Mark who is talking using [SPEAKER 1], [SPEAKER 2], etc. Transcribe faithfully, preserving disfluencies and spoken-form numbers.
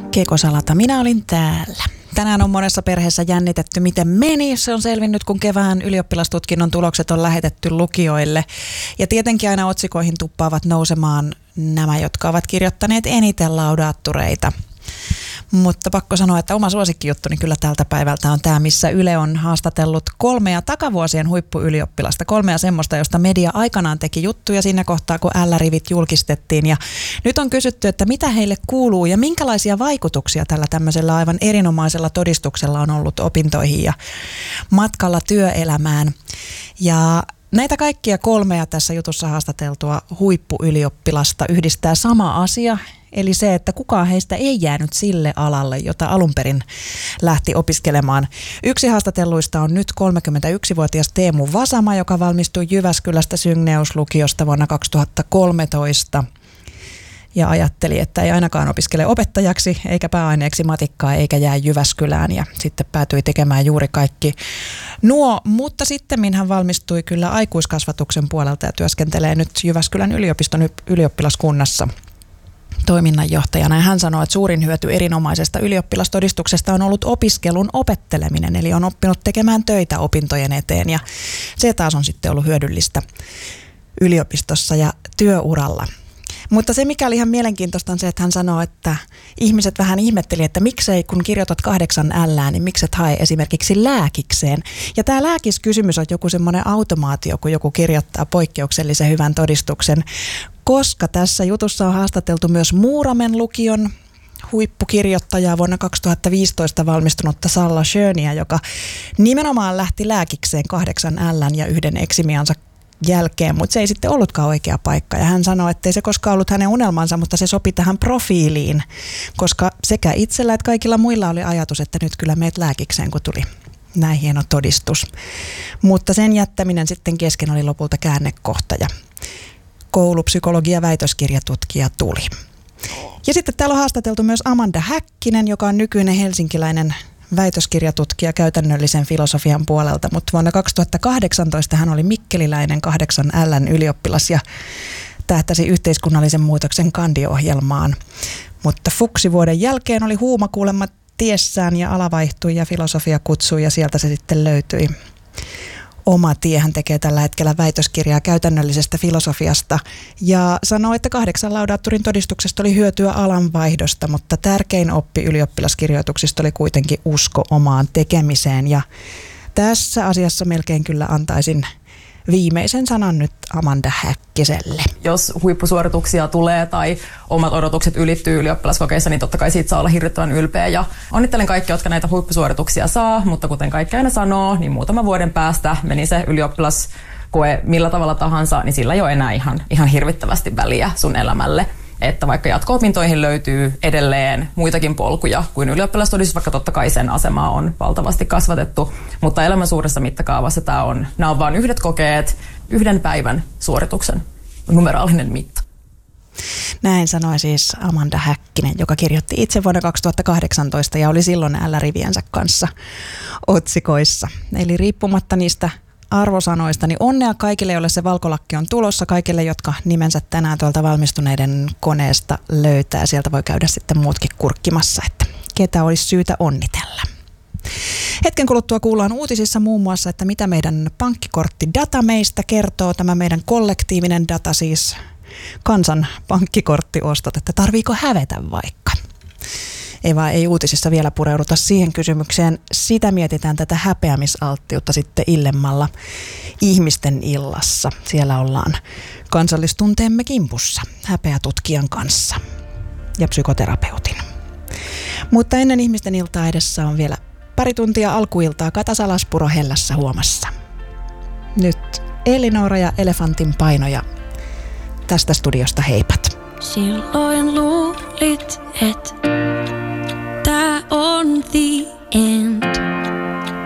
[SPEAKER 1] Kekosalata, minä olin täällä. Tänään on monessa perheessä jännitetty, miten meni. Se on selvinnyt, kun kevään ylioppilastutkinnon tulokset on lähetetty lukioille. Ja tietenkin aina otsikoihin tuppaavat nousemaan nämä, jotka ovat kirjoittaneet eniten laudaattureita. Mutta pakko sanoa, että oma suosikkijuttuni kyllä tältä päivältä on tämä, missä Yle on haastatellut kolmea takavuosien huippuylioppilasta. Kolmea semmoista, josta media aikanaan teki juttuja siinä kohtaa, kun L-rivit julkistettiin. Ja nyt on kysytty, että mitä heille kuuluu ja minkälaisia vaikutuksia tällä tämmöisellä aivan erinomaisella todistuksella on ollut opintoihin ja matkalla työelämään. Ja näitä kaikkia kolmea tässä jutussa haastateltua huippuylioppilasta yhdistää sama asia, eli se, että kukaan heistä ei jäänyt sille alalle, jota alun perin lähti opiskelemaan. Yksi haastatelluista on nyt kolmekymmentäyksivuotias Teemu Vasama, joka valmistui Jyväskylästä Synneus-lukiosta vuonna kaksituhattakolmetoista. Ja ajatteli, että ei ainakaan opiskele opettajaksi, eikä pääaineeksi matikkaa, eikä jää Jyväskylään. Ja sitten päätyi tekemään juuri kaikki nuo. Mutta sitten hän valmistui kyllä aikuiskasvatuksen puolelta ja työskentelee nyt Jyväskylän yliopiston ylioppilaskunnassa toiminnanjohtajana. Ja hän sanoi, että suurin hyöty erinomaisesta ylioppilastodistuksesta on ollut opiskelun opetteleminen. Eli on oppinut tekemään töitä opintojen eteen. Ja se taas on sitten ollut hyödyllistä yliopistossa ja työuralla. Mutta se, mikä oli ihan mielenkiintoista, on se, että hän sanoo, että ihmiset vähän ihmetteli, että miksei, kun kirjoitat kahdeksan ällää, niin mikset hae esimerkiksi lääkikseen. Ja tämä lääkiskysymys on joku semmoinen automaatio, kun joku kirjoittaa poikkeuksellisen hyvän todistuksen, koska tässä jutussa on haastateltu myös Muuramen lukion huippukirjoittajaa vuonna kaksituhattaviisitoista valmistunutta Salla Schöniä, joka nimenomaan lähti lääkikseen kahdeksan ällän ja yhden eksimiansa jälkeen, mutta se ei sitten ollutkaan oikea paikka. Ja hän sanoi, että ei se koskaan ollut hänen unelmansa, mutta se sopi tähän profiiliin, koska sekä itsellä että kaikilla muilla oli ajatus, että nyt kyllä meet lääkikseen, kun tuli näin hieno todistus. Mutta sen jättäminen sitten kesken oli lopulta käännekohta ja koulupsykologia väitöskirjatutkija tuli. Ja sitten täällä on haastateltu myös Amanda Häkkinen, joka on nykyinen helsinkiläinen väitöskirjatutkija käytännöllisen filosofian puolelta, mutta vuonna kaksituhattakahdeksantoista hän oli mikkeliläinen kahdeksan ällän ylioppilas ja tähtäsi yhteiskunnallisen muutoksen kandiohjelmaan. Mutta fuksivuoden jälkeen oli huuma kuulemma tiessään ja ala vaihtui ja filosofia kutsui ja sieltä se sitten löytyi. Oma tie hän tekee tällä hetkellä väitöskirjaa käytännöllisestä filosofiasta ja sanoo, että kahdeksan laudaatturin todistuksesta oli hyötyä alanvaihdosta, mutta tärkein oppi ylioppilaskirjoituksista oli kuitenkin usko omaan tekemiseen. Ja tässä asiassa melkein kyllä antaisin viimeisen sanan nyt Amanda Häkkiselle.
[SPEAKER 2] Jos huippusuorituksia tulee tai omat odotukset ylittyy ylioppilaskokeissa, niin totta kai siitä saa olla hirvittävän ylpeä. Ja onnittelen kaikkia, jotka näitä huippusuorituksia saa, mutta kuten kaikki aina sanoo, niin muutaman vuoden päästä meni se ylioppilaskoe millä tavalla tahansa, niin sillä ei ole enää ihan, ihan hirvittävästi väliä sun elämälle. Että vaikka jatko-opintoihin löytyy edelleen muitakin polkuja kuin ylioppilastodistus, vaikka totta kai sen asemaa on valtavasti kasvatettu, mutta elämän suuressa mittakaavassa tämä on, nämä on vain yhdet kokeet, yhden päivän suorituksen numeraalinen mitta.
[SPEAKER 1] Näin sanoi siis Amanda Häkkinen, joka kirjoitti itse vuonna kaksituhattakahdeksantoista ja oli silloin L-riviensä kanssa otsikoissa. Eli riippumatta niistä arvosanoista, niin onnea kaikille, joille se valkolakki on tulossa, kaikille, jotka nimensä tänään tuolta valmistuneiden koneesta löytää. Sieltä voi käydä sitten muutkin kurkkimassa, että ketä olisi syytä onnitella. Hetken kuluttua kuullaan uutisissa muun muassa, että mitä meidän pankkikorttidata meistä kertoo, tämä meidän kollektiivinen data, siis kansan pankkikorttiostot, että tarviiko hävetä vaikka. Ei vaan ei uutisissa vielä pureuduta siihen kysymykseen. Sitä mietitään tätä häpeämisalttiutta sitten illemmalla ihmisten illassa. Siellä ollaan kansallistunteemme kimpussa häpeätutkijan kanssa ja psykoterapeutin. Mutta ennen ihmisten iltaa edessä on vielä pari tuntia alkuiltaa Kata Salaspuro Hellässä huomassa. Nyt Elinora ja Elefantin painoja tästä studiosta heipat.
[SPEAKER 3] Silloin luulit, että tää on the end.